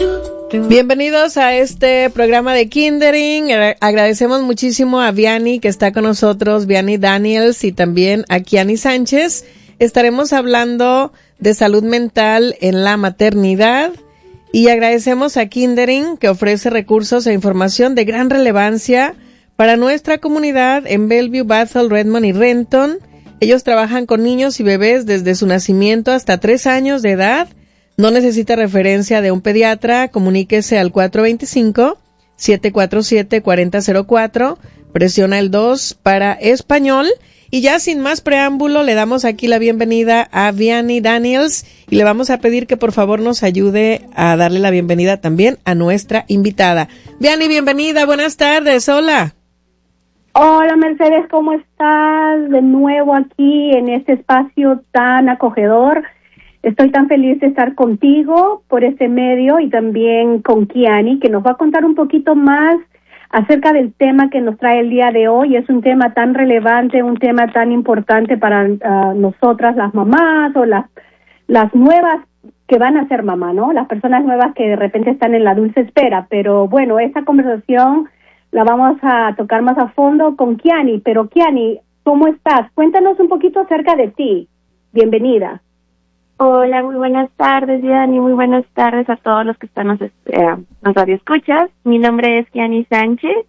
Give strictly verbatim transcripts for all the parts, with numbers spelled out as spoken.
Bienvenidos a este programa de Kindering. Agradecemos muchísimo a Vianney que está con nosotros, Vianney Daniels, y también a Kiani Sánchez. Estaremos hablando de salud mental en la maternidad y agradecemos a Kindering que ofrece recursos e información de gran relevancia para nuestra comunidad en Bellevue, Bethel, Redmond y Renton. Ellos trabajan con niños y bebés desde su nacimiento hasta tres años de edad. No necesita referencia de un pediatra. Comuníquese al cuatro dos cinco, siete cuatro siete, cuatro cero cero cuatro. Presiona el dos para español. Y ya sin más preámbulo, le damos aquí la bienvenida a Vianney Daniels y le vamos a pedir que por favor nos ayude a darle la bienvenida también a nuestra invitada. Vianney, bienvenida, buenas tardes, hola. Hola Mercedes, ¿cómo estás? De nuevo aquí en este espacio tan acogedor. Estoy tan feliz de estar contigo por este medio y también con Kiani, que nos va a contar un poquito más acerca del tema que nos trae el día de hoy. Es un tema tan relevante, un tema tan importante para uh, nosotras las mamás o las, las nuevas que van a ser mamá, ¿no? Las personas nuevas que de repente están en la dulce espera. Pero bueno, esta conversación la vamos a tocar más a fondo con Kiani. Pero Kiani, ¿cómo estás? Cuéntanos un poquito acerca de ti. Bienvenida. Hola, muy buenas tardes, Vianney, muy buenas tardes a todos los que están nos, eh, nos radioescuchas. Mi nombre es Kiani Sánchez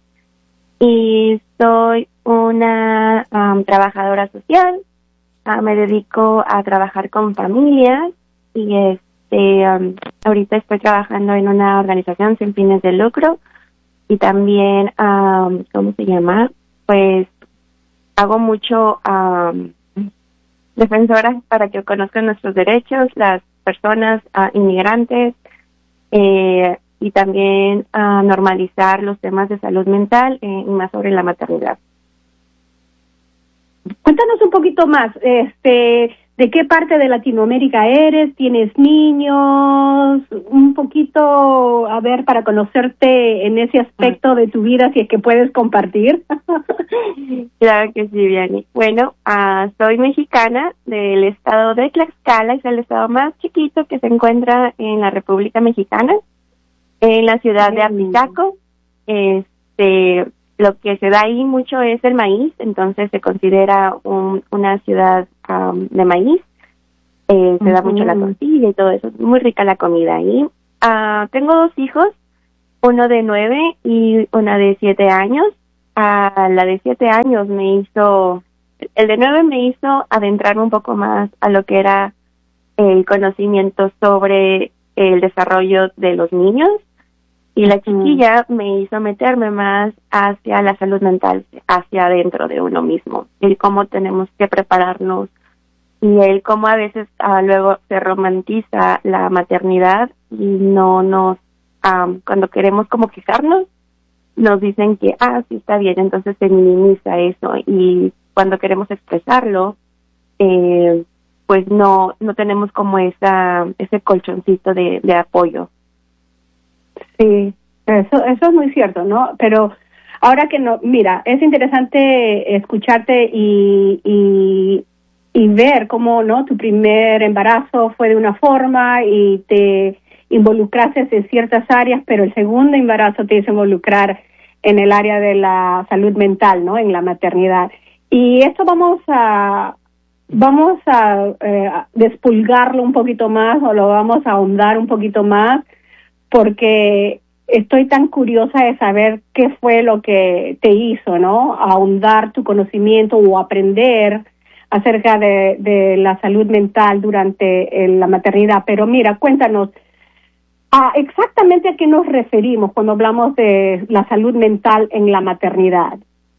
y soy una um, trabajadora social. Uh, me dedico a trabajar con familias y este um, ahorita estoy trabajando en una organización sin fines de lucro y también, um, ¿cómo se llama? Pues hago mucho... Um, defensoras para que conozcan nuestros derechos, las personas uh, inmigrantes, eh, y también uh, normalizar los temas de salud mental eh, y más sobre la maternidad. Cuéntanos un poquito más, este, ¿de qué parte de Latinoamérica eres? ¿Tienes niños? Un poquito, a ver, para conocerte en ese aspecto de tu vida, si es que puedes compartir. Claro que sí, Vianney. Bueno, uh, soy mexicana del estado de Tlaxcala, es el estado más chiquito que se encuentra en la República Mexicana, en la ciudad de Apizaco. Este, lo que se da ahí mucho es el maíz, entonces se considera un, una ciudad um, de maíz. Eh, se uh-huh. da mucho la tortilla y todo eso, es muy rica la comida ahí. Uh, tengo dos hijos, uno de nueve y una de siete años. A la de siete años me hizo, el de nueve me hizo adentrarme un poco más a lo que era el conocimiento sobre el desarrollo de los niños, y la chiquilla mm. me hizo meterme más hacia la salud mental, hacia adentro de uno mismo, el cómo tenemos que prepararnos y el cómo a veces uh, luego se romantiza la maternidad y no nos, um, cuando queremos como quejarnos, nos dicen que, ah, sí, está bien, entonces se minimiza eso, y cuando queremos expresarlo, eh, pues no no tenemos como esa ese colchoncito de, de apoyo. Sí, eso eso es muy cierto, ¿no? Pero ahora que no, mira, es interesante escucharte y y y ver cómo, ¿no? Tu primer embarazo fue de una forma y te involucraste en ciertas áreas, pero el segundo embarazo te hizo involucrar en el área de la salud mental, ¿no? En la maternidad. Y esto vamos a vamos a eh, despulgarlo un poquito más, o lo vamos a ahondar un poquito más, porque estoy tan curiosa de saber qué fue lo que te hizo, ¿no? Ahondar tu conocimiento o aprender acerca de, de la salud mental durante eh, la maternidad. Pero mira, cuéntanos, Ah, exactamente a qué nos referimos cuando hablamos de la salud mental en la maternidad.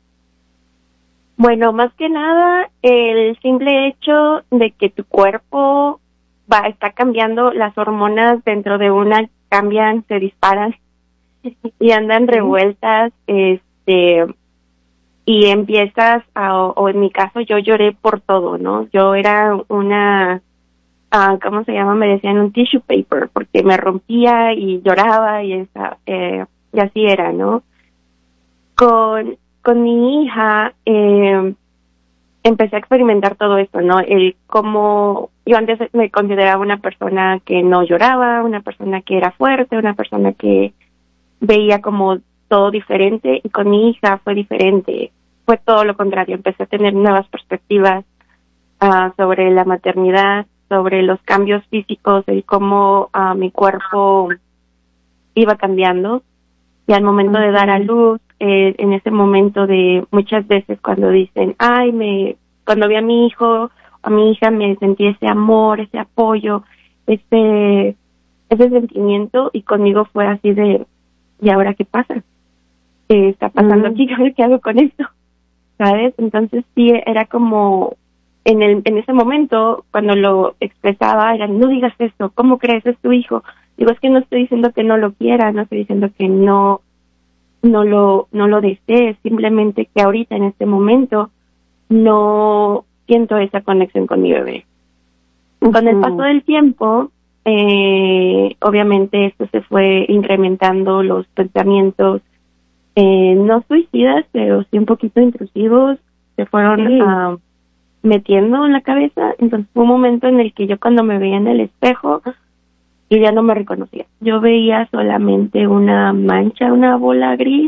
Bueno, más que nada, el simple hecho de que tu cuerpo va está cambiando, las hormonas dentro de una cambian, se disparan y andan revueltas, este, y empiezas a, o, o en mi caso yo lloré por todo, ¿no? Yo era una Uh, ¿cómo se llama? Me decían un tissue paper, porque me rompía y lloraba y esa, eh, y así era, ¿no? Con, con mi hija, eh, empecé a experimentar todo esto, ¿no? El cómo yo antes me consideraba una persona que no lloraba, una persona que era fuerte, una persona que veía como todo diferente, y con mi hija fue diferente, fue todo lo contrario. Empecé a tener nuevas perspectivas uh, sobre la maternidad, sobre los cambios físicos, el cómo uh, mi cuerpo iba cambiando, y al momento de dar a luz, eh, en ese momento de muchas veces cuando dicen, ay, me cuando vi a mi hijo, a mi hija, me sentí ese amor, ese apoyo, ese ese sentimiento, y conmigo fue así de, ¿y ahora qué pasa? ¿Qué está pasando aquí? ¿Qué hago con esto? ¿Sabes? Entonces sí, era como, en el en ese momento, cuando lo expresaba, era, no digas esto, ¿cómo crees? Es tu hijo. Digo, es que no estoy diciendo que no lo quiera, no estoy diciendo que no no lo no lo desees, simplemente que ahorita, en este momento, no siento esa conexión con mi bebé. Uh-huh. Con el paso del tiempo, eh, obviamente esto se fue incrementando, los pensamientos, eh, no suicidas, pero sí un poquito intrusivos, se fueron sí. uh, metiendo en la cabeza. Entonces fue un momento en el que yo, cuando me veía en el espejo, y ya no me reconocía. Yo veía solamente una mancha, una bola gris,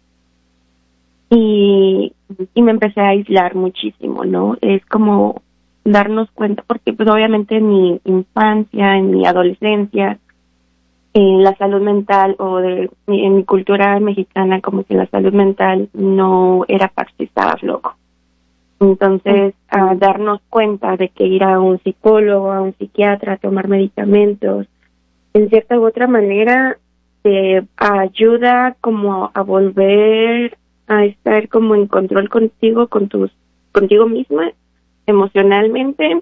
y, y me empecé a aislar muchísimo, ¿no? Es como darnos cuenta, porque pues obviamente en mi infancia, en mi adolescencia, en la salud mental, o de, en mi cultura mexicana, como que la salud mental no era para si estabas loco. Entonces, uh-huh. a darnos cuenta de que ir a un psicólogo, a un psiquiatra, a tomar medicamentos, en cierta u otra manera, te ayuda como a volver a estar como en control contigo, con tus, contigo misma, emocionalmente.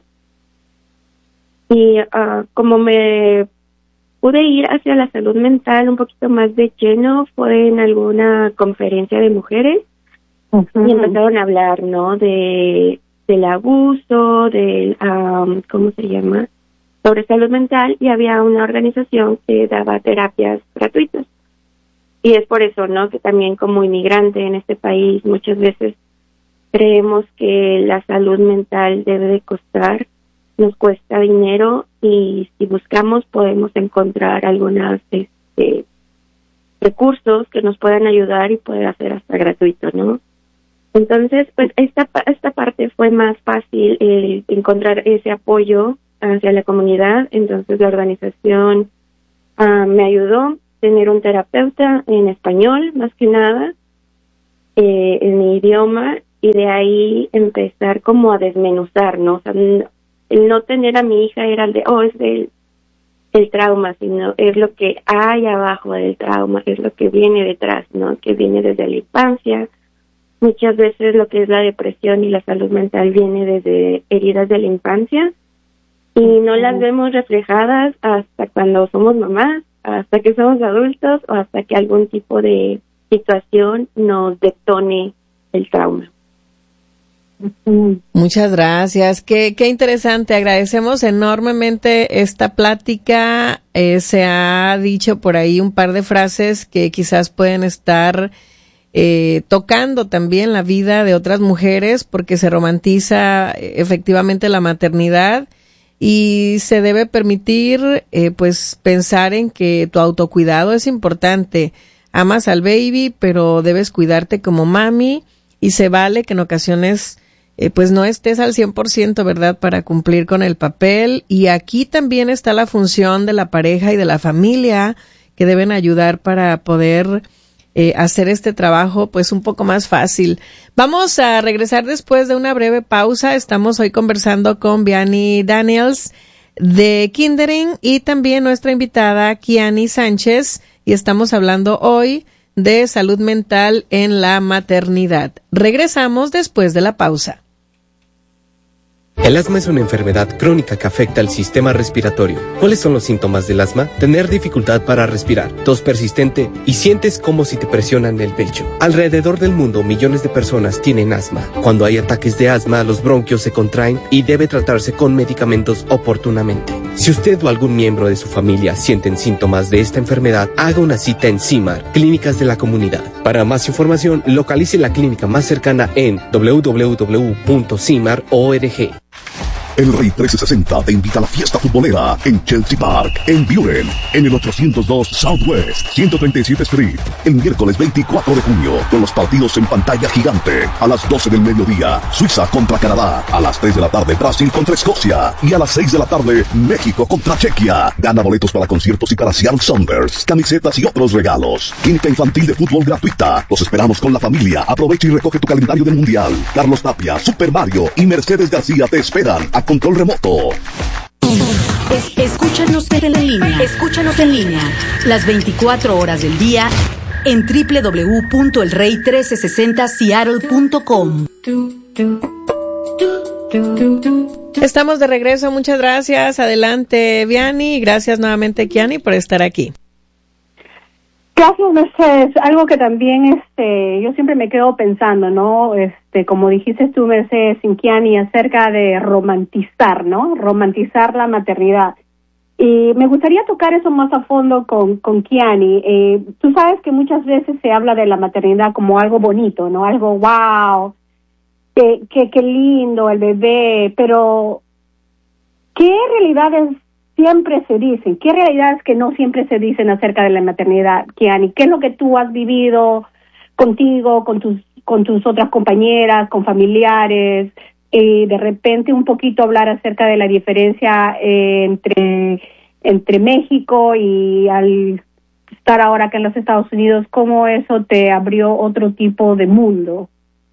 Y uh, como me pude ir hacia la salud mental un poquito más de lleno, fue en alguna conferencia de mujeres, uh-huh. y empezaron a hablar, ¿no? De del abuso, del, um, ¿cómo se llama? sobre salud mental, y había una organización que daba terapias gratuitas. Y es por eso, ¿no?, que también como inmigrante en este país muchas veces creemos que la salud mental debe de costar, nos cuesta dinero, y si buscamos podemos encontrar algunos este, recursos que nos puedan ayudar y poder hacer hasta gratuito, ¿no? Entonces, pues esta esta parte fue más fácil, eh, encontrar ese apoyo hacia la comunidad. Entonces la organización uh, me ayudó a tener un terapeuta en español, más que nada, eh, en mi idioma, y de ahí empezar como a desmenuzar, ¿no? O sea, no, el no tener a mi hija era el de, oh, es del el trauma, sino es lo que hay abajo del trauma, es lo que viene detrás, ¿no? Que viene desde la infancia. Muchas veces lo que es la depresión y la salud mental viene desde heridas de la infancia, y no las vemos reflejadas hasta cuando somos mamás, hasta que somos adultos, o hasta que algún tipo de situación nos detone el trauma. Muchas gracias. Qué, qué interesante. Agradecemos enormemente esta plática. Eh, se ha dicho por ahí un par de frases que quizás pueden estar eh, tocando también la vida de otras mujeres, porque se romantiza eh, efectivamente la maternidad. Y se debe permitir, eh, pues, pensar en que tu autocuidado es importante. Amas al baby, pero debes cuidarte como mami, y se vale que en ocasiones, eh, pues, no estés al cien por ciento, ¿verdad?, para cumplir con el papel. Y aquí también está la función de la pareja y de la familia, que deben ayudar para poder Eh, hacer este trabajo pues un poco más fácil. Vamos a regresar después de una breve pausa. Estamos hoy conversando con Vianney Daniels de Kindering, y también nuestra invitada Kiani Sánchez, y estamos hablando hoy de salud mental en la maternidad. Regresamos después de la pausa. El asma es una enfermedad crónica que afecta al sistema respiratorio. ¿Cuáles son los síntomas del asma? Tener dificultad para respirar, tos persistente y sientes como si te presionan el pecho. Alrededor del mundo, millones de personas tienen asma. Cuando hay ataques de asma, los bronquios se contraen y debe tratarse con medicamentos oportunamente. Si usted o algún miembro de su familia sienten síntomas de esta enfermedad, haga una cita en CIMAR, Clínicas de la Comunidad. Para más información, localice la clínica más cercana en doble u doble u doble u punto cimar punto org. El Rey trescientos sesenta te invita a la fiesta futbolera en Chelsea Park, en Buren, en el ochocientos dos Southwest, ciento treinta y siete Street, el miércoles veinticuatro de junio, con los partidos en pantalla gigante. A las doce del mediodía, Suiza contra Canadá. A las tres de la tarde, Brasil contra Escocia. Y a las seis de la tarde, México contra Chequia. Gana boletos para conciertos y para Seattle Sounders, camisetas y otros regalos. Clínica infantil de fútbol gratuita. Los esperamos con la familia. Aprovecha y recoge tu calendario del Mundial. Carlos Tapia, Super Mario y Mercedes García te esperan a control remoto. Es, escúchanos en línea. Escúchanos en línea. Las veinticuatro horas del día en doble u doble u doble u punto el rey trece sesenta seattle punto com. Estamos de regreso. Muchas gracias. Adelante, Vianney. Y gracias nuevamente, Kiani, por estar aquí. Gracias, Mercedes. Algo que también este, yo siempre me quedo pensando, ¿no? Este, como dijiste tú, Mercedes, Kiani, acerca de romantizar, ¿no? Romantizar la maternidad. Y me gustaría tocar eso más a fondo con, con Kiani. Eh, tú sabes que muchas veces se habla de la maternidad como algo bonito, ¿no? Algo wow, que, que, que lindo el bebé, pero ¿qué realidades siempre se dicen? ¿Qué realidades que no siempre se dicen acerca de la maternidad, Kiani? ¿Qué es lo que tú has vivido contigo, con tus con tus otras compañeras, con familiares? Y de repente un poquito hablar acerca de la diferencia eh, entre entre México y al estar ahora acá en los Estados Unidos, ¿cómo eso te abrió otro tipo de mundo?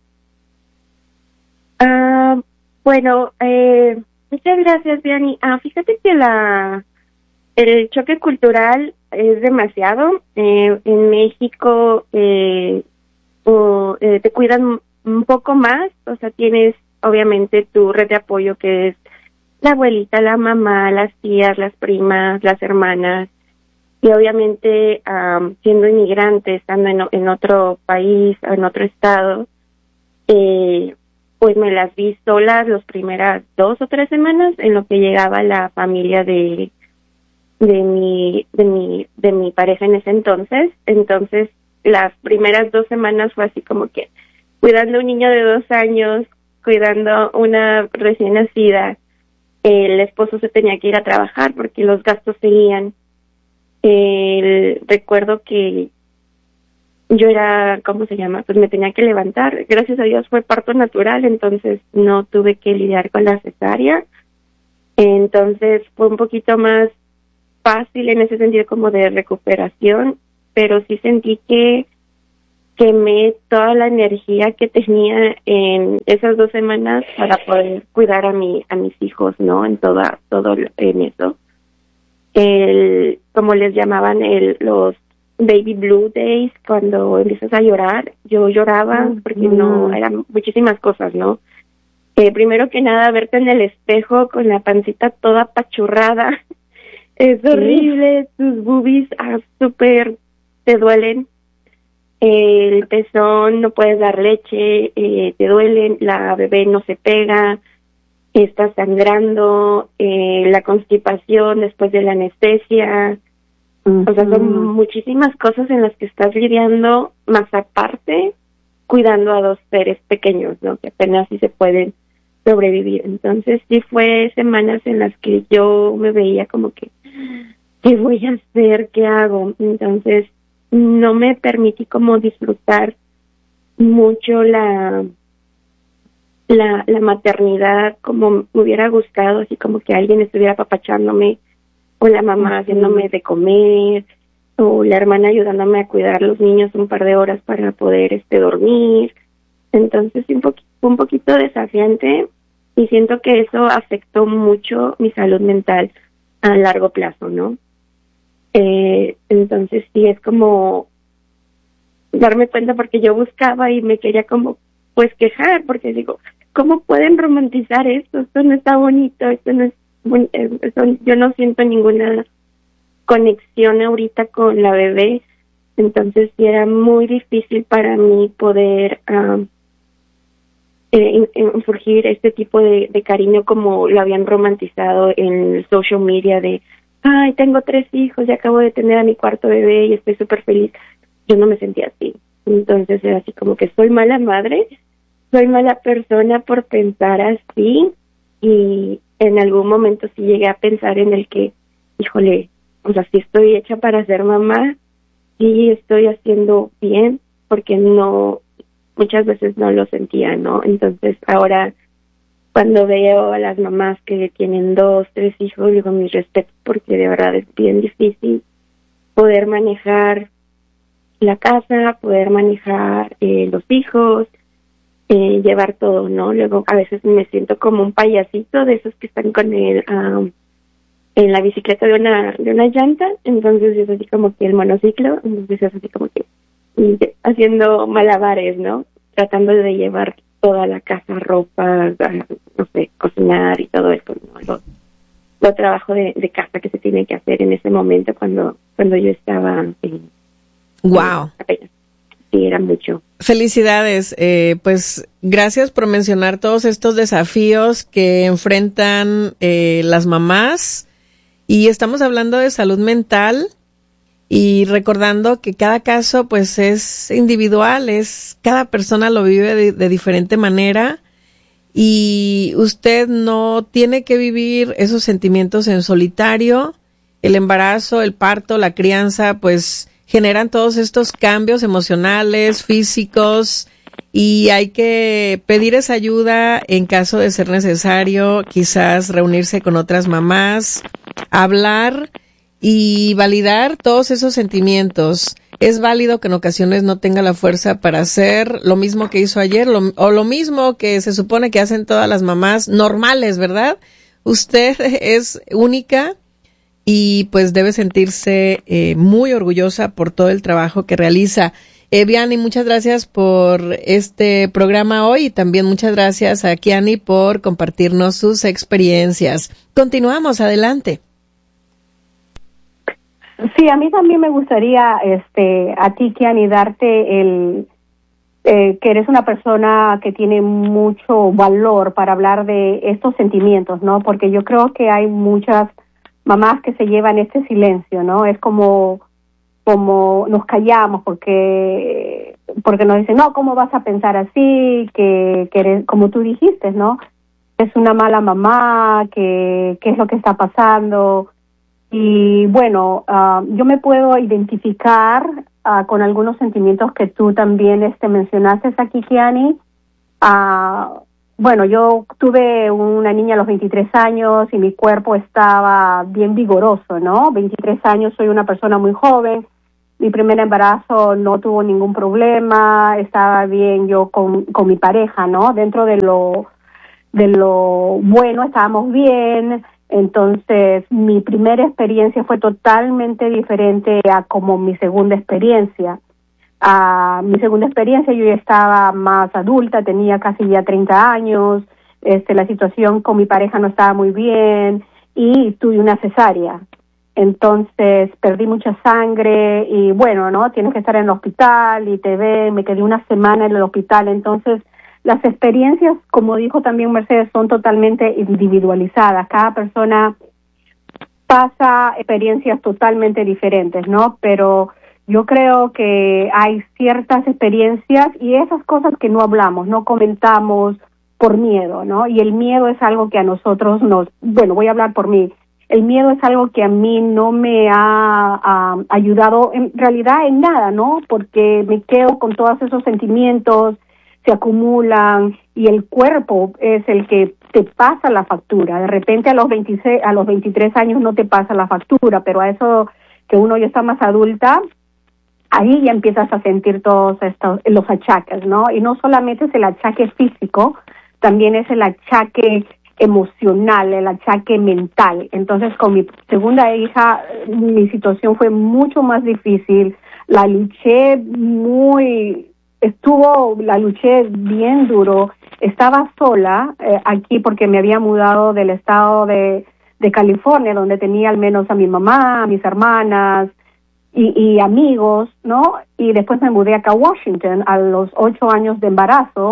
Ah, uh, bueno, eh, muchas gracias, Vianney. Ah, fíjate que la el choque cultural es demasiado. Eh, en México eh, o, eh, te cuidan un poco más, o sea, tienes obviamente tu red de apoyo que es la abuelita, la mamá, las tías, las primas, las hermanas, y obviamente um, siendo inmigrante, estando en, en otro país, en otro estado, eh, pues me las vi solas las primeras dos o tres semanas en lo que llegaba la familia de de mi de mi de mi pareja en ese entonces. Entonces las primeras dos semanas fue así como que cuidando a un niño de dos años, cuidando una recién nacida. El esposo se tenía que ir a trabajar porque los gastos seguían. El, recuerdo que yo era, ¿cómo se llama? Pues me tenía que levantar. Gracias a Dios fue parto natural, entonces no tuve que lidiar con la cesárea. Entonces fue un poquito más fácil en ese sentido como de recuperación, pero sí sentí que quemé toda la energía que tenía en esas dos semanas para poder cuidar a mi a mis hijos, ¿no? En toda todo en eso. El, como les llamaban el los baby blue days, cuando empiezas a llorar, yo lloraba mm, porque mm. no, eran muchísimas cosas, ¿no? Eh, primero que nada, verte en el espejo con la pancita toda apachurrada, es horrible, tus boobies ah, súper te duelen, el pezón, no puedes dar leche, eh, te duelen, la bebé no se pega, está sangrando, eh, la constipación después de la anestesia. Uh-huh. O sea, son muchísimas cosas en las que estás lidiando, más aparte, cuidando a dos seres pequeños, ¿no? Que apenas sí se pueden sobrevivir. Entonces, sí fue semanas en las que yo me veía como que, ¿qué voy a hacer? ¿Qué hago? Entonces, no me permití como disfrutar mucho la, la, la maternidad como me hubiera gustado, así como que alguien estuviera apapachándome, o la mamá haciéndome de comer, o la hermana ayudándome a cuidar a los niños un par de horas para poder este dormir. Entonces un, poqu- un poquito desafiante, y siento que eso afectó mucho mi salud mental a largo plazo, ¿no? Eh, entonces sí es como darme cuenta, porque yo buscaba y me quería como pues quejar, porque digo, ¿cómo pueden romantizar esto? Esto no está bonito, esto no es Eso, yo no siento ninguna conexión ahorita con la bebé, entonces sí era muy difícil para mí poder um, eh, en surgir este tipo de, de cariño como lo habían romantizado en el social media de, ay, tengo tres hijos y acabo de tener a mi cuarto bebé y estoy súper feliz. Yo no me sentía así. Entonces era así como que soy mala madre, soy mala persona por pensar así, y en algún momento sí llegué a pensar en el que, híjole, o sea, sí estoy hecha para ser mamá, sí estoy haciendo bien, porque no, muchas veces no lo sentía, ¿no? Entonces ahora cuando veo a las mamás que tienen dos, tres hijos, digo mis respetos, porque de verdad es bien difícil poder manejar la casa, poder manejar eh, los hijos, eh, llevar todo, ¿no? Luego a veces me siento como un payasito de esos que están con el um, en la bicicleta de una de una llanta, entonces es así como que el monociclo, entonces es así como que y, haciendo malabares, ¿no? Tratando de llevar toda la casa, ropa, no sé, cocinar y todo eso, ¿no? Lo, lo trabajo de, de casa que se tiene que hacer en ese momento cuando cuando yo estaba en Wow. Sí, era mucho. Felicidades. Eh, pues gracias por mencionar todos estos desafíos que enfrentan eh, las mamás. Y estamos hablando de salud mental y recordando que cada caso pues es individual, es cada persona lo vive de, de diferente manera y usted no tiene que vivir esos sentimientos en solitario. El embarazo, el parto, la crianza, pues generan todos estos cambios emocionales, físicos, y hay que pedir esa ayuda en caso de ser necesario, quizás reunirse con otras mamás, hablar y validar todos esos sentimientos. Es válido que en ocasiones no tenga la fuerza para hacer lo mismo que hizo ayer, lo, o lo mismo que se supone que hacen todas las mamás normales, ¿verdad? Usted es única y pues debe sentirse eh, muy orgullosa por todo el trabajo que realiza. Eh, Vianney, muchas gracias por este programa hoy y también muchas gracias a Kiani por compartirnos sus experiencias. Continuamos, adelante. Sí, a mí también me gustaría, este, a ti, Kiani, darte el eh, que eres una persona que tiene mucho valor para hablar de estos sentimientos, ¿no? Porque yo creo que hay muchas mamás que se llevan este silencio, ¿no? Es como como nos callamos porque porque nos dicen, no, ¿cómo vas a pensar así? Que, que eres, como tú dijiste, ¿no? Es una mala mamá, que qué es lo que está pasando. Y bueno, uh, yo me puedo identificar uh, con algunos sentimientos que tú también este, mencionaste aquí, Kiani. Uh, Bueno, yo tuve una niña a los veintitrés años y mi cuerpo estaba bien vigoroso, ¿no? veintitrés años, soy una persona muy joven. Mi primer embarazo no tuvo ningún problema, estaba bien yo con, con mi pareja, ¿no? Dentro de lo, de lo bueno estábamos bien. Entonces, mi primera experiencia fue totalmente diferente a como mi segunda experiencia. Uh, mi segunda experiencia yo ya estaba más adulta, tenía casi ya treinta años, este, la situación con mi pareja no estaba muy bien y tuve una cesárea. Entonces perdí mucha sangre y bueno, ¿no? Tienes que estar en el hospital y te ven, me quedé una semana en el hospital. Entonces las experiencias, como dijo también Mercedes, son totalmente individualizadas. Cada persona pasa experiencias totalmente diferentes, ¿no? Pero yo creo que hay ciertas experiencias y esas cosas que no hablamos, no comentamos por miedo, ¿no? Y el miedo es algo que a nosotros nos, bueno, voy a hablar por mí, el miedo es algo que a mí no me ha, ha ayudado en realidad en nada, ¿no? Porque me quedo con todos esos sentimientos, se acumulan y el cuerpo es el que te pasa la factura. De repente a los veintiséis, a los veintitrés años no te pasa la factura, pero a eso que uno ya está más adulta, ahí ya empiezas a sentir todos estos, los achaques, ¿no? Y no solamente es el achaque físico, también es el achaque emocional, el achaque mental. Entonces, con mi segunda hija, mi situación fue mucho más difícil. La luché muy, estuvo, la luché bien duro. Estaba sola eh, aquí porque me había mudado del estado de, de California, donde tenía al menos a mi mamá, a mis hermanas, Y, y amigos, ¿no? Y después me mudé acá a Washington a los ocho años de embarazo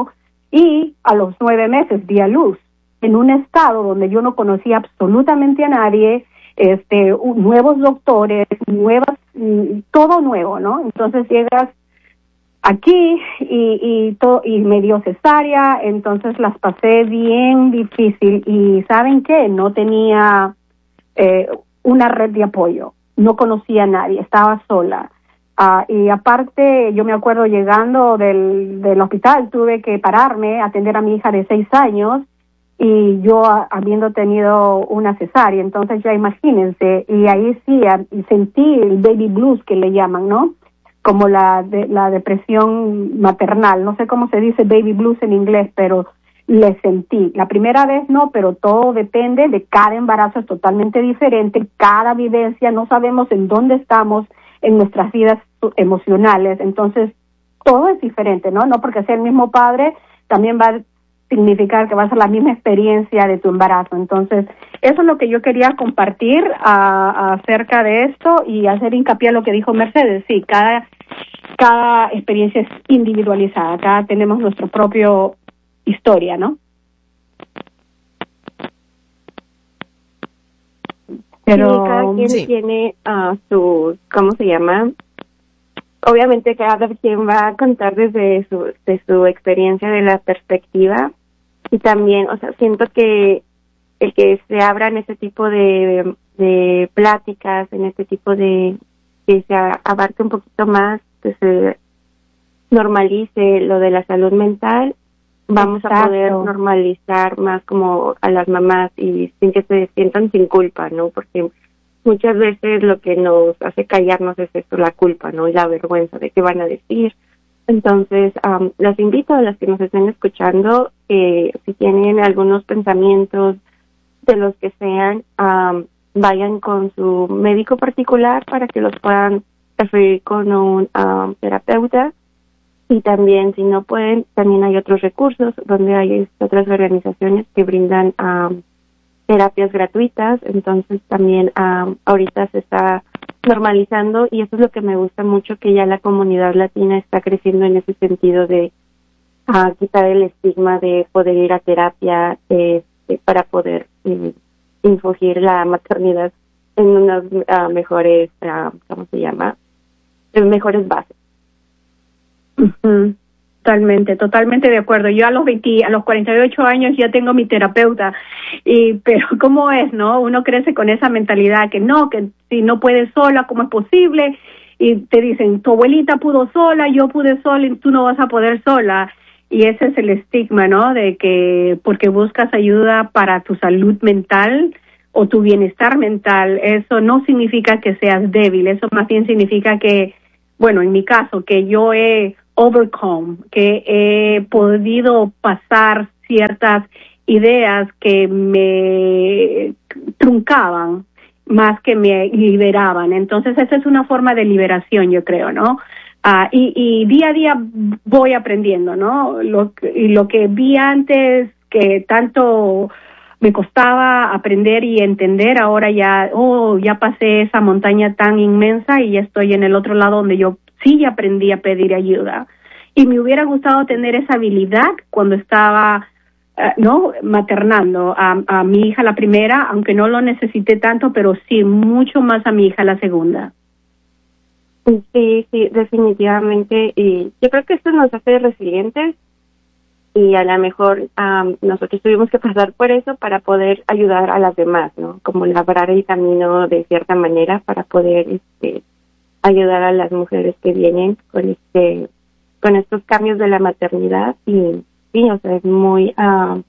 y a los nueve meses di a luz en un estado donde yo no conocía absolutamente a nadie, este, nuevos doctores, nuevas, todo nuevo, ¿no? Entonces llegas aquí y y, to, y me dio cesárea, entonces las pasé bien difícil y ¿saben qué? No tenía eh, una red de apoyo, no conocía a nadie, estaba sola. Uh, y aparte, yo me acuerdo llegando del, del hospital, tuve que pararme, atender a mi hija de seis años, y yo a, habiendo tenido una cesárea, entonces ya imagínense, y ahí sí, a, y sentí el baby blues que le llaman, ¿no? Como la, de, la depresión maternal, no sé cómo se dice baby blues en inglés, pero le sentí. La primera vez no, pero todo depende de cada embarazo, es totalmente diferente, cada vivencia, no sabemos en dónde estamos en nuestras vidas emocionales, entonces todo es diferente, ¿no? No porque sea el mismo padre, también va a significar que va a ser la misma experiencia de tu embarazo. Entonces, eso es lo que yo quería compartir a, a acerca de esto y hacer hincapié en lo que dijo Mercedes. Sí, cada, cada experiencia es individualizada, cada tenemos nuestra propia historia, ¿no? Pero sí, cada quien sí. tiene uh, su, ¿cómo se llama? Obviamente cada quien va a contar desde su, de su experiencia, de la perspectiva, y también, o sea, siento que el que se abran ese tipo de, de pláticas, en este tipo de, que se abarque un poquito más, que se normalice lo de la salud mental, vamos Exacto. a poder normalizar más como a las mamás y sin que se sientan sin culpa, ¿no? Porque muchas veces lo que nos hace callarnos es esto, la culpa, ¿no? Y la vergüenza de qué van a decir. Entonces, um, las invito a las que nos estén escuchando, que si tienen algunos pensamientos de los que sean, um, vayan con su médico particular para que los puedan referir con un um, terapeuta. Y también, si no pueden, también hay otros recursos donde hay otras organizaciones que brindan um, terapias gratuitas. Entonces, también um, ahorita se está normalizando y eso es lo que me gusta mucho, que ya la comunidad latina está creciendo en ese sentido de uh, quitar el estigma de poder ir a terapia eh, eh, para poder eh, infugir la maternidad en unas uh, mejores, uh, ¿cómo se llama? En mejores bases. Uh-huh. Totalmente, totalmente de acuerdo. Yo a los veinte, a los cuarenta y ocho años ya tengo mi terapeuta, y pero ¿cómo es, no? Uno crece con esa mentalidad que no, que si no puedes sola, ¿cómo es posible? Y te dicen, tu abuelita pudo sola, yo pude sola, y tú no vas a poder sola. Y ese es el estigma, ¿no? De que porque buscas ayuda para tu salud mental o tu bienestar mental, eso no significa que seas débil, eso más bien significa que, bueno, en mi caso, que yo he overcome, que he podido pasar ciertas ideas que me truncaban más que me liberaban. Entonces, esa es una forma de liberación, yo creo, ¿no? Uh, y, y día a día voy aprendiendo, ¿no? Lo, y lo que vi antes, que tanto me costaba aprender y entender, ahora ya, oh, ya pasé esa montaña tan inmensa y ya estoy en el otro lado donde yo sí aprendí a pedir ayuda. Y me hubiera gustado tener esa habilidad cuando estaba, uh, ¿no? maternando a, a mi hija la primera, aunque no lo necesité tanto, pero sí, mucho más a mi hija la segunda. Sí, sí, definitivamente. Y yo creo que esto nos hace resilientes y a lo mejor um, nosotros tuvimos que pasar por eso para poder ayudar a las demás, ¿no? Como labrar el camino de cierta manera para poder este, ayudar a las mujeres que vienen con este con estos cambios de la maternidad. Y sí, o sea, es muy uh,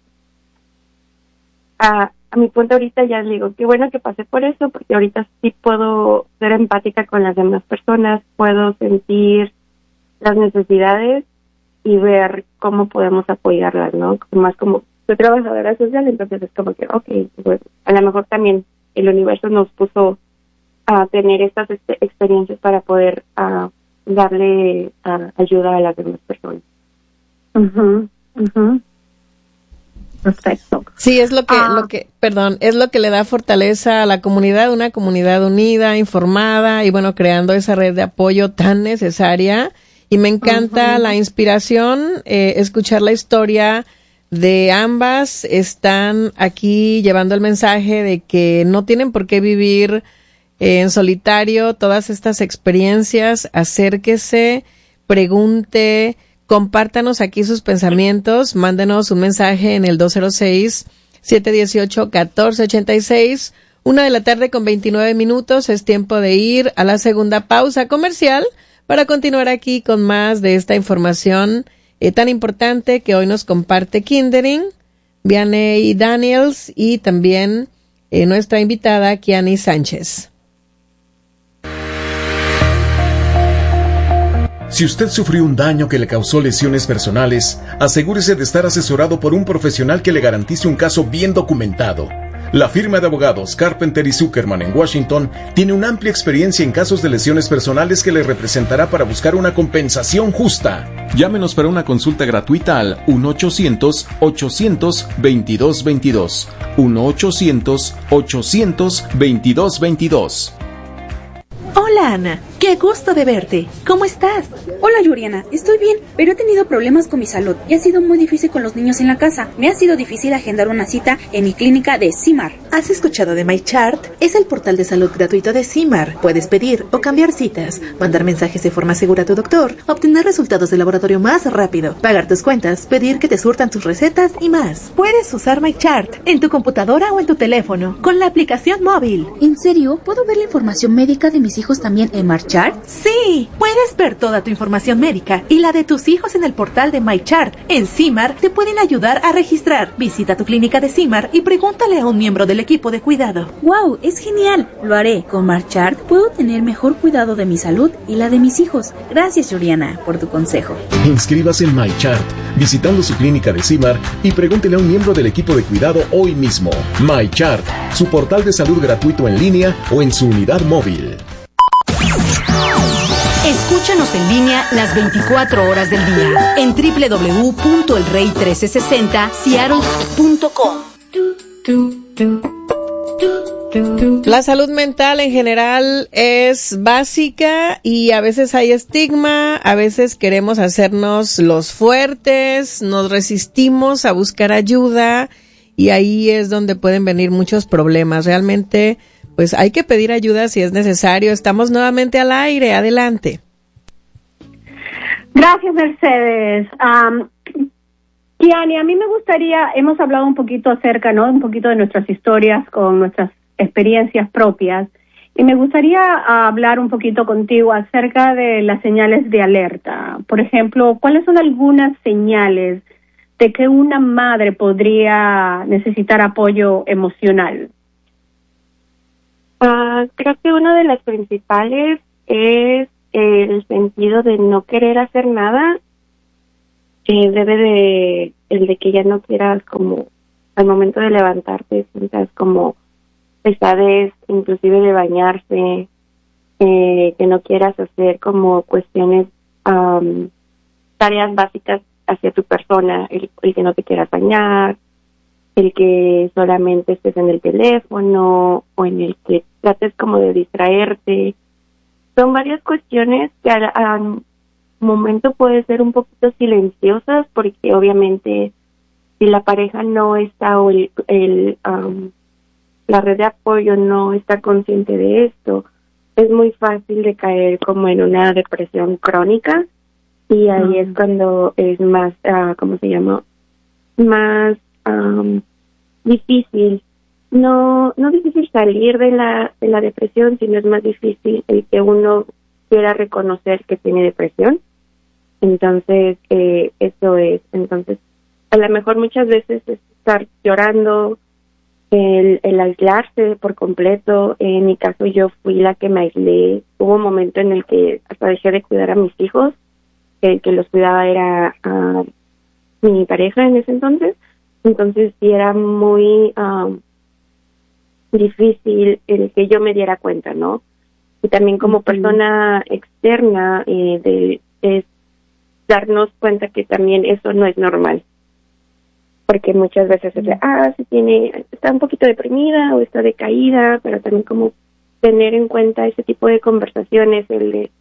a, a mi punto ahorita ya les digo, qué bueno que pasé por eso, porque ahorita sí puedo ser empática con las demás personas, puedo sentir las necesidades y ver cómo podemos apoyarlas, ¿no? Más como soy trabajadora social, entonces es como que, okay, pues, a lo mejor también el universo nos puso a tener estas este, experiencias para poder uh, darle uh, ayuda a las demás personas. Mhm, mhm. Perfecto. Sí, es lo que, ah. lo que, perdón, es lo que le da fortaleza a la comunidad, una comunidad unida, informada y bueno, creando esa red de apoyo tan necesaria Y me encanta uh-huh. la inspiración, eh, escuchar la historia de ambas. Están aquí llevando el mensaje de que no tienen por qué vivir eh, en solitario todas estas experiencias. Acérquese, pregunte, compártanos aquí sus pensamientos, mándenos un mensaje en el dos cero seis, siete uno ocho, uno cuatro ocho seis. Una de la tarde con veintinueve minutos, es tiempo de ir a la segunda pausa comercial para continuar aquí con más de esta información eh, tan importante que hoy nos comparte Kindering, Vianney Daniels y también eh, nuestra invitada Kiani Sánchez. Si usted sufrió un daño que le causó lesiones personales, asegúrese de estar asesorado por un profesional que le garantice un caso bien documentado. La firma de abogados Carpenter y Zuckerman en Washington tiene una amplia experiencia en casos de lesiones personales que le representará para buscar una compensación justa. Llámenos para una consulta gratuita al uno ochocientos, ochocientos, veintidós veintidós. uno ochocientos, ochocientos, veintidós veintidós. Hola Ana, qué gusto de verte. ¿Cómo estás? Hola Yuriana, estoy bien, pero he tenido problemas con mi salud y ha sido muy difícil con los niños en la casa. Me ha sido difícil agendar una cita en mi clínica de CIMAR. ¿Has escuchado de MyChart? Es el portal de salud gratuito de CIMAR. Puedes pedir o cambiar citas, mandar mensajes de forma segura a tu doctor, obtener resultados de laboratorio más rápido, pagar tus cuentas, pedir que te surtan tus recetas y más. Puedes usar MyChart en tu computadora o en tu teléfono con la aplicación móvil. ¿En serio? ¿Puedo ver la información médica de mis hijos también en MyChart? Sí, puedes ver toda tu información médica y la de tus hijos en el portal de MyChart. En CIMAR te pueden ayudar a registrar. Visita tu clínica de CIMAR y pregúntale a un miembro del equipo de cuidado. ¡Wow! Es genial. Lo haré. Con MyChart puedo tener mejor cuidado de mi salud y la de mis hijos. Gracias, Juliana, por tu consejo. Inscríbase en MyChart visitando su clínica de CIMAR y pregúntele a un miembro del equipo de cuidado hoy mismo. MyChart, su portal de salud gratuito en línea o en su unidad móvil. Escúchanos en línea las veinticuatro horas del día en doble u doble u doble u punto el rey trece sesenta seattle punto com. La salud mental en general es básica y a veces hay estigma, a veces queremos hacernos los fuertes, nos resistimos a buscar ayuda y ahí es donde pueden venir muchos problemas. Realmente pues hay que pedir ayuda si es necesario. Estamos nuevamente al aire. Adelante. Gracias, Mercedes. Um, Kiani, a mí me gustaría, hemos hablado un poquito acerca, ¿no? Un poquito de nuestras historias con nuestras experiencias propias. Y me gustaría uh, hablar un poquito contigo acerca de las señales de alerta. Por ejemplo, ¿cuáles son algunas señales de que una madre podría necesitar apoyo emocional? Uh, creo que una de las principales es el sentido de no querer hacer nada, que debe de, el de que ya no quieras como, al momento de levantarte, sientas como pesadez, inclusive de bañarse, eh, que no quieras hacer como cuestiones, um, tareas básicas hacia tu persona, el, el que no te quieras bañar, el que solamente estés en el teléfono o en el que trates como de distraerte. Son varias cuestiones que al, al momento pueden ser un poquito silenciosas porque obviamente si la pareja no está o el, el um, la red de apoyo no está consciente de esto, es muy fácil de caer como en una depresión crónica y ahí uh-huh. es cuando es más, uh, ¿cómo se llama? Más um, difícil, no no difícil salir de la de la depresión, sino es más difícil el que uno quiera reconocer que tiene depresión. Entonces, eh, eso es, entonces, a lo mejor muchas veces es estar llorando, el, el aislarse por completo. En mi caso, yo fui la que me aislé. Hubo un momento en el que hasta dejé de cuidar a mis hijos, el que los cuidaba era uh, mi pareja en ese entonces. Entonces sí era muy um, difícil el que yo me diera cuenta, ¿no? Y también como persona externa, eh, de, de darnos cuenta que también eso no es normal. Porque muchas veces es de, ah, se tiene, está un poquito deprimida o está decaída, pero también como tener en cuenta ese tipo de conversaciones, el de,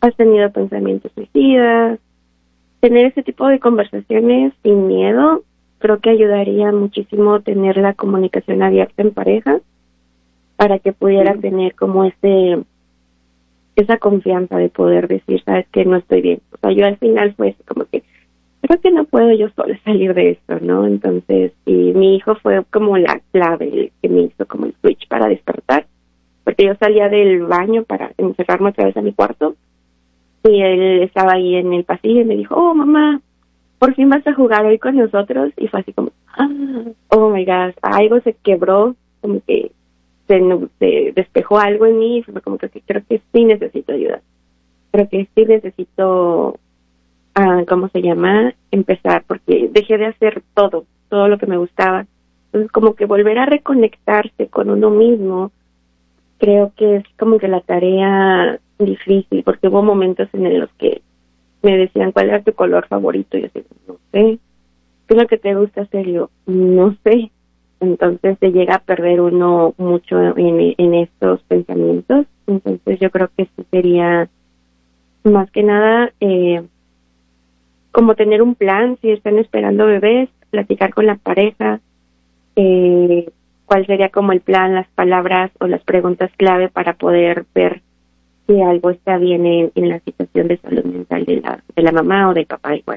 has tenido pensamientos suicidas. Tener ese tipo de conversaciones sin miedo, creo que ayudaría muchísimo tener la comunicación abierta en pareja para que pudiera sí. tener como ese esa confianza de poder decir, sabes que no estoy bien. O sea, yo al final fue como que creo que no puedo yo sola salir de esto, ¿no? Entonces, y mi hijo fue como la clave que me hizo como el switch para despertar, porque yo salía del baño para encerrarme otra vez a mi cuarto y él estaba ahí en el pasillo y me dijo, oh, mamá, por fin vas a jugar hoy con nosotros. Y fue así como, ah, oh my gosh, algo se quebró, como que se, se despejó algo en mí y fue como que creo que sí necesito ayuda. Creo que sí necesito, uh, ¿cómo se llama? Empezar, porque dejé de hacer todo, todo lo que me gustaba. Entonces, como que volver a reconectarse con uno mismo, creo que es como que la tarea difícil, porque hubo momentos en los que me decían, ¿cuál era tu color favorito? Y yo decía, no sé. ¿Qué es lo que te gusta hacer? Yo, no sé. Entonces se llega a perder uno mucho en, en estos pensamientos. Entonces yo creo que eso sería más que nada eh, como tener un plan, si están esperando bebés, platicar con la pareja, eh, cuál sería como el plan, las palabras o las preguntas clave para poder ver si algo está bien en, en la situación de salud mental de la de la mamá o del papá igual.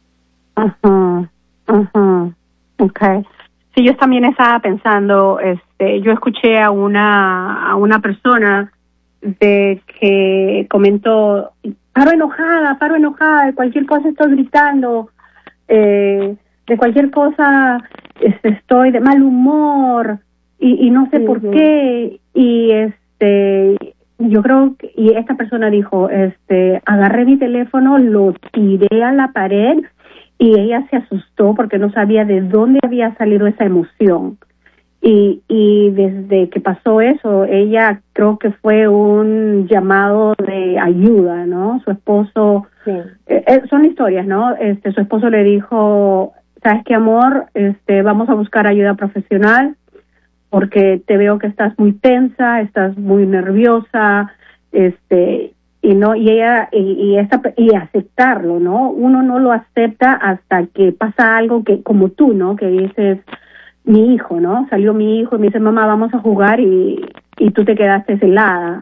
Ajá, ajá, okay. Sí, yo también estaba pensando, este, yo escuché a una a una persona de que comentó, paro enojada, paro enojada, de cualquier cosa estoy gritando, eh, de cualquier cosa este, estoy de mal humor y, y no sé uh-huh. por qué, y este yo creo que, y esta persona dijo, este, agarré mi teléfono, lo tiré a la pared y ella se asustó porque no sabía de dónde había salido esa emoción. Y, y desde que pasó eso, ella creo que fue un llamado de ayuda, ¿no? Su esposo, sí. eh, eh, son historias, ¿no? Este, su esposo le dijo, ¿sabes qué, amor? Este, vamos a buscar ayuda profesional porque te veo que estás muy tensa, estás muy nerviosa, este, y no, y ella, y, y esta, y aceptarlo, ¿no? Uno no lo acepta hasta que pasa algo que, como tú, ¿no? Que dices, mi hijo, ¿no? Salió mi hijo y me dice, mamá, vamos a jugar y, y tú te quedaste helada.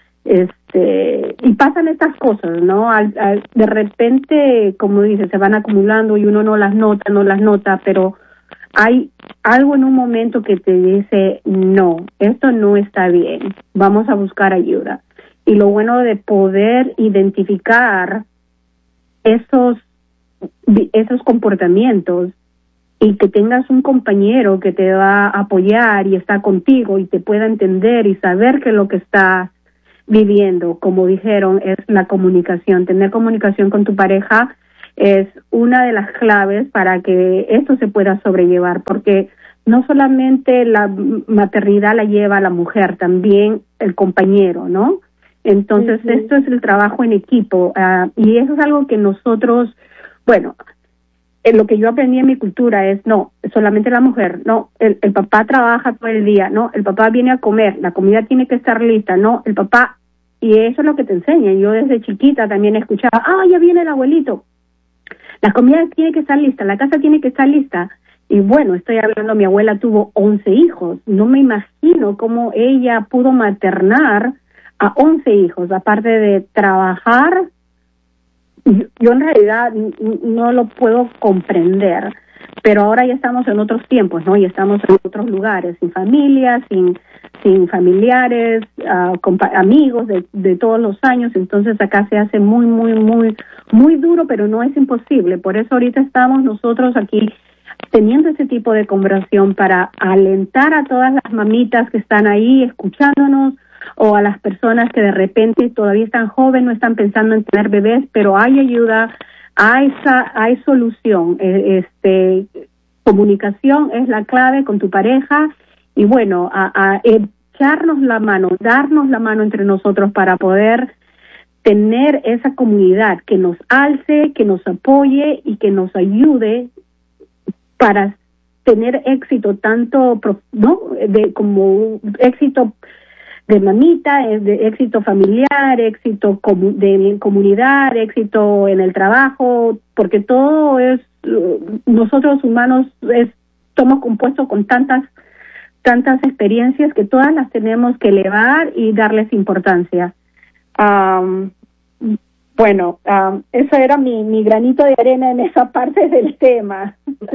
Este, y pasan estas cosas, ¿no? Al, al, de repente, como dices, se van acumulando y uno no las nota, no las nota, pero hay algo en un momento que te dice, no, esto no está bien, vamos a buscar ayuda. Y lo bueno de poder identificar esos, esos comportamientos y que tengas un compañero que te va a apoyar y está contigo y te pueda entender y saber que lo que estás viviendo, como dijeron, es la comunicación. Tener comunicación con tu pareja es una de las claves para que esto se pueda sobrellevar, porque no solamente la maternidad la lleva la mujer, también el compañero, ¿no? Entonces, uh-huh. esto es el trabajo en equipo, uh, y eso es algo que nosotros, bueno, eh, lo que yo aprendí en mi cultura es, no, solamente la mujer, no, el, el papá trabaja todo el día, no, el papá viene a comer, la comida tiene que estar lista, no, el papá, y eso es lo que te enseñan. Yo desde chiquita también escuchaba, ah, ya viene el abuelito, la comida tiene que estar lista, la casa tiene que estar lista. Y bueno, estoy hablando, mi abuela tuvo once hijos. No me imagino cómo ella pudo maternar a once hijos, aparte de trabajar. Yo, yo en realidad no lo puedo comprender, pero ahora ya estamos en otros tiempos, ¿no? Y estamos en otros lugares, sin familia, sin sin familiares, uh, compa- amigos de, de todos los años. Entonces acá se hace muy, muy, muy, muy duro, pero no es imposible. Por eso ahorita estamos nosotros aquí teniendo ese tipo de conversación para alentar a todas las mamitas que están ahí escuchándonos, o a las personas que de repente todavía están jóvenes, no están pensando en tener bebés, pero hay ayuda, hay, hay solución. Este, comunicación es la clave con tu pareja, y bueno, a, a echarnos la mano, darnos la mano entre nosotros para poder tener esa comunidad que nos alce, que nos apoye y que nos ayude para tener éxito, tanto, ¿no? De, como éxito de mamita, es de éxito familiar, éxito comu- de comunidad, éxito en el trabajo, porque todo es, nosotros humanos es, somos compuestos con tantas, tantas experiencias que todas las tenemos que elevar y darles importancia. Um, bueno, um, eso era mi, mi granito de arena en esa parte del tema.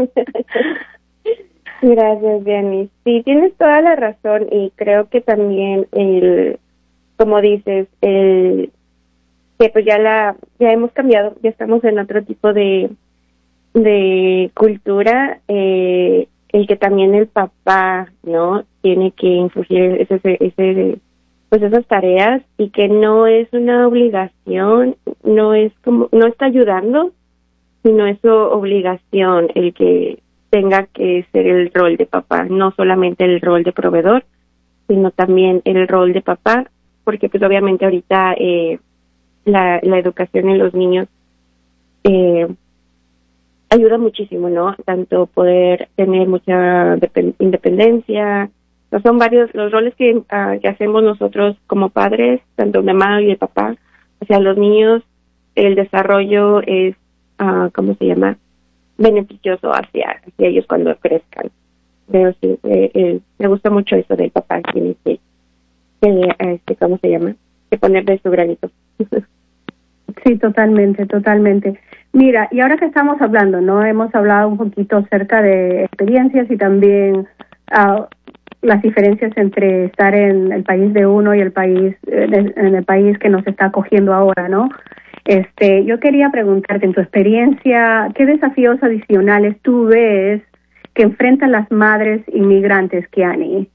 Gracias, Diany. Sí, tienes toda la razón y creo que también el, como dices, el que pues ya la ya hemos cambiado, ya estamos en otro tipo de de cultura, eh, el que también el papá, ¿no? Tiene que influir ese ese pues esas tareas y que no es una obligación, no es como no está ayudando, sino es su obligación el que tenga que ser el rol de papá, no solamente el rol de proveedor, sino también el rol de papá, porque pues obviamente ahorita eh, la, la educación en los niños eh, ayuda muchísimo, ¿no? Tanto poder tener mucha depend- independencia, o son varios los roles que, uh, que hacemos nosotros como padres, tanto de mamá y de papá, o sea, los niños, el desarrollo es, uh, ¿cómo se llama?, beneficioso hacia, hacia ellos cuando crezcan. Pero sí, eh, eh, me gusta mucho eso del papá, tiene que, que este, ¿cómo se llama?, que poner de su granito. Sí, totalmente, totalmente. Mira, y ahora que estamos hablando, ¿no? Hemos hablado un poquito acerca de experiencias y también uh, las diferencias entre estar en el país de uno y el país, eh, en el país que nos está acogiendo ahora, ¿no? Este, yo quería preguntarte, en tu experiencia, ¿qué desafíos adicionales tú ves que enfrentan las madres inmigrantes, Kiani?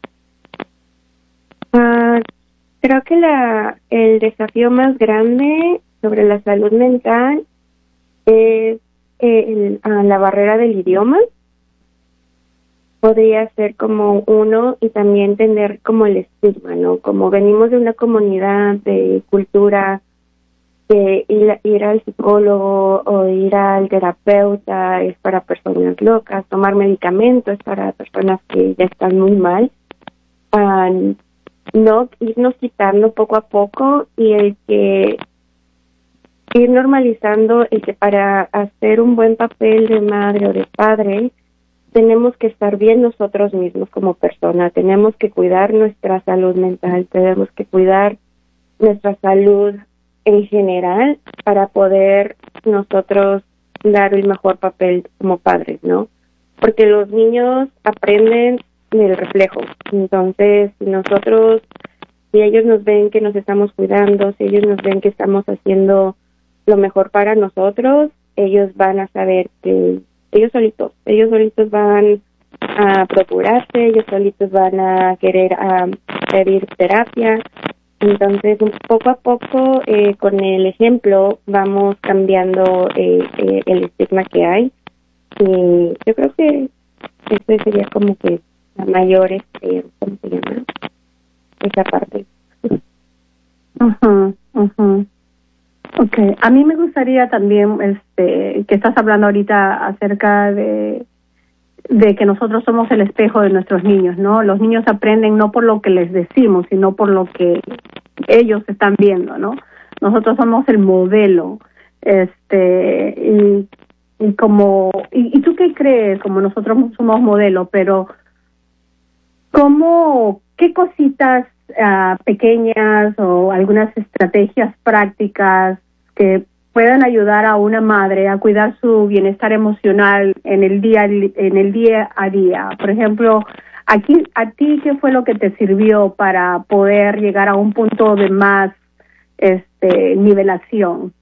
Uh, creo que la el desafío más grande sobre la salud mental es eh, el, uh, la barrera del idioma. Podría ser como uno, y también tener como el estigma, ¿no? Como venimos de una comunidad de cultura, que ir, ir al psicólogo o ir al terapeuta es para personas locas, tomar medicamentos es para personas que ya están muy mal. Um, no irnos quitando poco a poco, y el que ir normalizando el que para hacer un buen papel de madre o de padre tenemos que estar bien nosotros mismos como persona, tenemos que cuidar nuestra salud mental, tenemos que cuidar nuestra salud en general para poder nosotros dar el mejor papel como padres, ¿no? Porque los niños aprenden del reflejo. Entonces, si nosotros, si ellos nos ven que nos estamos cuidando, si ellos nos ven que estamos haciendo lo mejor para nosotros, ellos van a saber que ellos solitos, ellos solitos van a procurarse, ellos solitos van a querer a pedir terapia. Entonces, poco a poco, eh, con el ejemplo, vamos cambiando eh, eh, el estigma que hay. Y yo creo que eso sería como que la mayor, este, ¿cómo se llama?, esa parte. Ajá, ajá. Okay, a mí me gustaría también, este, que estás hablando ahorita acerca de de que nosotros somos el espejo de nuestros niños, ¿no? Los niños aprenden no por lo que les decimos, sino por lo que ellos están viendo, ¿no? Nosotros somos el modelo, este, y, y como, y, y tú qué crees, como nosotros somos modelo, pero ¿cómo, qué cositas uh, pequeñas o algunas estrategias prácticas que puedan ayudar a una madre a cuidar su bienestar emocional en el día en el día a día? Por ejemplo, aquí a ti, ¿qué fue lo que te sirvió para poder llegar a un punto de más este nivelación?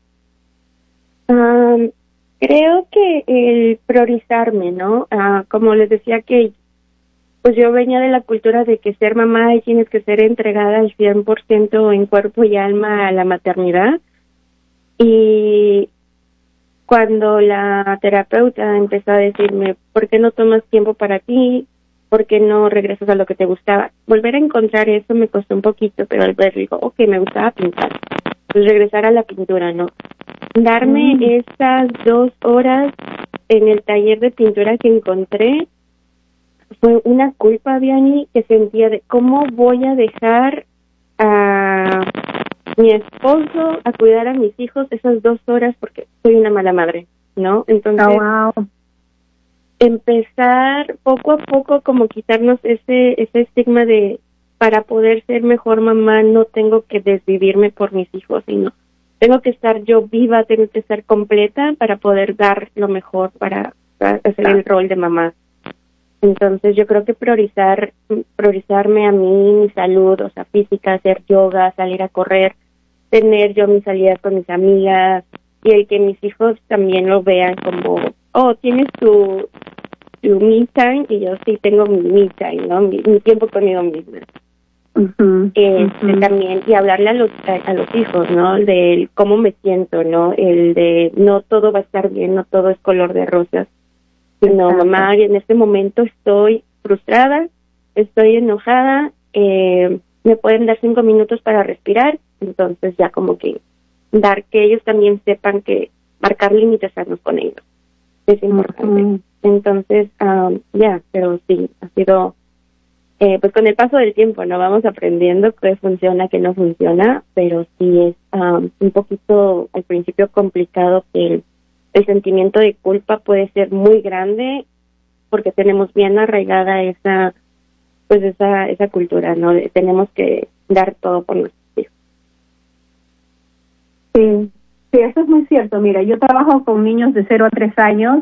Um, creo que el priorizarme, ¿no? Uh, como les decía, que pues yo venía de la cultura de que ser mamá y tienes que ser entregada al cien por ciento en cuerpo y alma a la maternidad. Y cuando la terapeuta empezó a decirme, ¿por qué no tomas tiempo para ti? ¿Por qué no regresas a lo que te gustaba? Volver a encontrar eso me costó un poquito, pero al ver digo, ok, me gustaba pintar. Pues regresar a la pintura, ¿no? Darme mm. esas dos horas en el taller de pintura que encontré fue una culpa, Vianney, que sentía de cómo voy a dejar a mi esposo a cuidar a mis hijos esas dos horas porque soy una mala madre, ¿no? Entonces, oh, wow. empezar poco a poco como quitarnos ese ese estigma de para poder ser mejor mamá no tengo que desvivirme por mis hijos, sino tengo que estar yo viva, tengo que estar completa para poder dar lo mejor para, para hacer el rol de mamá. Entonces yo creo que priorizar, priorizarme a mí, mi salud, o sea, física, hacer yoga, salir a correr, tener yo mis salidas con mis amigas y el que mis hijos también lo vean como, oh, tienes tu, tu me time y yo sí tengo mi me time, ¿no? Mi, mi tiempo conmigo misma. Uh-huh, este, uh-huh. También, y hablarle a los, a, a los hijos, ¿no? De cómo me siento, ¿no? El de no todo va a estar bien, no todo es color de rosas. No, mamá, en este momento estoy frustrada, estoy enojada, eh, me pueden dar cinco minutos para respirar, entonces ya como que dar que ellos también sepan que marcar límites sanos con ellos es importante. Uh-huh. Entonces, um, ya, yeah, pero sí, ha sido, eh, pues con el paso del tiempo, ¿no? Vamos aprendiendo qué funciona, qué no funciona, pero sí es um, un poquito al principio complicado que el El sentimiento de culpa puede ser muy grande porque tenemos bien arraigada esa, pues esa, esa cultura, ¿no? Tenemos que dar todo por nuestros hijos. Sí, sí, eso es muy cierto. Mira, yo trabajo con niños de cero a tres años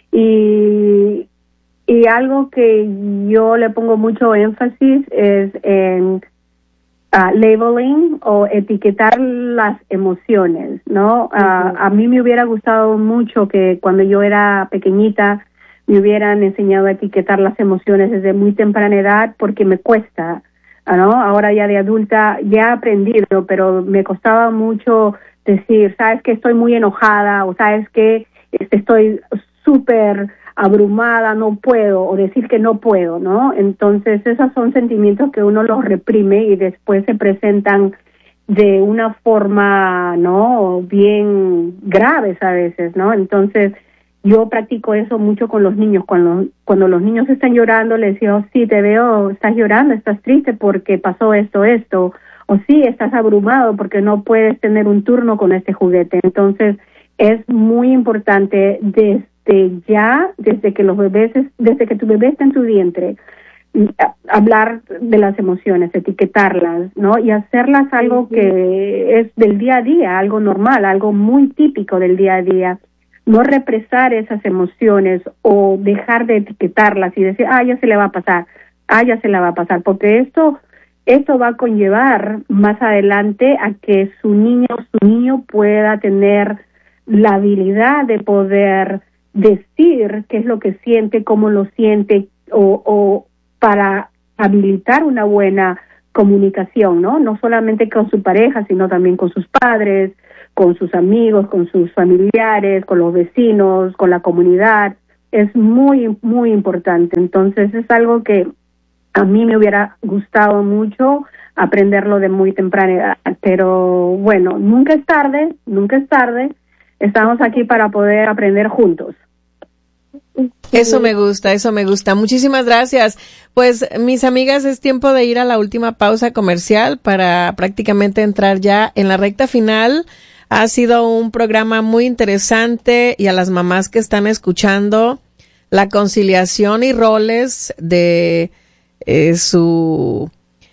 y, y algo que yo le pongo mucho énfasis es en Uh, labeling o etiquetar las emociones, ¿no? Uh, uh-huh. A mí me hubiera gustado mucho que cuando yo era pequeñita me hubieran enseñado a etiquetar las emociones desde muy temprana edad porque me cuesta, ¿no? Ahora ya de adulta ya he aprendido, pero me costaba mucho decir, sabes que estoy muy enojada o sabes que estoy súper abrumada, no puedo, o decir que no puedo, ¿no? Entonces, esos son sentimientos que uno los reprime y después se presentan de una forma, ¿no? Bien graves a veces, ¿no? Entonces, yo practico eso mucho con los niños. Cuando, cuando los niños están llorando, les digo, oh, sí, te veo, estás llorando, estás triste porque pasó esto, esto, o sí, estás abrumado porque no puedes tener un turno con este juguete. Entonces, es muy importante desde De ya, desde que los bebés, desde que tu bebé está en tu vientre, hablar de las emociones, etiquetarlas, ¿no? Y hacerlas algo que es del día a día, algo normal, algo muy típico del día a día. No represar esas emociones o dejar de etiquetarlas y decir, ah, ya se le va a pasar, ah, ya se la va a pasar, porque esto, esto va a conllevar más adelante a que su niño o su niño pueda tener la habilidad de poder decir qué es lo que siente, cómo lo siente, o, o para habilitar una buena comunicación, ¿no? No solamente con su pareja, sino también con sus padres, con sus amigos, con sus familiares, con los vecinos, con la comunidad. Es muy, muy importante. Entonces, es algo que a mí me hubiera gustado mucho aprenderlo de muy temprana edad. Pero, bueno, nunca es tarde, nunca es tarde. Estamos aquí para poder aprender juntos. Eso me gusta, eso me gusta. Muchísimas gracias. Pues, mis amigas, es tiempo de ir a la última pausa comercial para prácticamente entrar ya en la recta final. Ha sido un programa muy interesante y a las mamás que están escuchando, la conciliación y roles de eh, su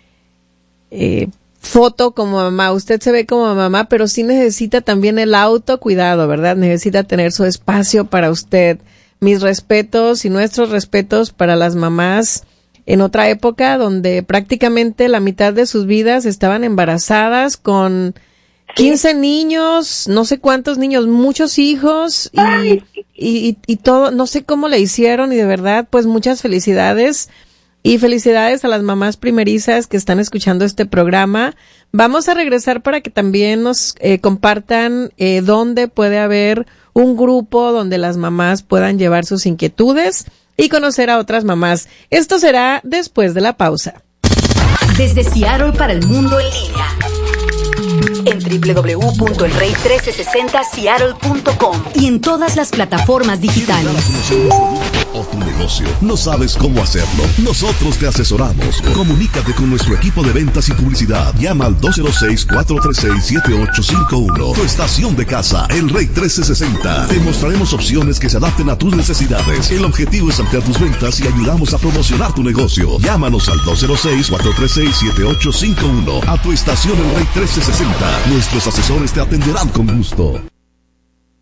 eh, foto como mamá. Usted se ve como mamá, pero sí necesita también el autocuidado, ¿verdad? Necesita tener su espacio para usted. Mis respetos y nuestros respetos para las mamás en otra época donde prácticamente la mitad de sus vidas estaban embarazadas con quince niños, no sé cuántos niños, muchos hijos y, y, y todo, no sé cómo le hicieron y de verdad, pues muchas felicidades y felicidades a las mamás primerizas que están escuchando este programa. Vamos a regresar para que también nos eh, compartan eh, dónde puede haber un grupo donde las mamás puedan llevar sus inquietudes y conocer a otras mamás. Esto será después de la pausa. Desde Seattle para el mundo en línea. En doble u doble u doble u punto el rey trece sesenta seattle punto com y en todas las plataformas digitales. negocio. ¿No sabes cómo hacerlo? Nosotros te asesoramos. Comunícate con nuestro equipo de ventas y publicidad. Llama al dos cero seis, cuatro tres seis, siete ocho cinco uno. Tu estación de casa, El Rey trece sesenta. Te mostraremos opciones que se adapten a tus necesidades. El objetivo es ampliar tus ventas y ayudamos a promocionar tu negocio. Llámanos al dos cero seis, cuatro tres seis, siete ocho cinco uno. A tu estación El Rey trece sesenta. Nuestros asesores te atenderán con gusto.